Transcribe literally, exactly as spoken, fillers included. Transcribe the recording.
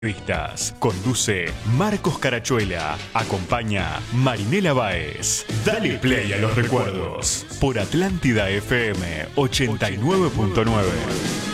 Vistas. Conduce Marcos Carachuela. Acompaña Marinela Báez. Dale play a los recuerdos. Por Atlántida F M ochenta y nueve punto nueve.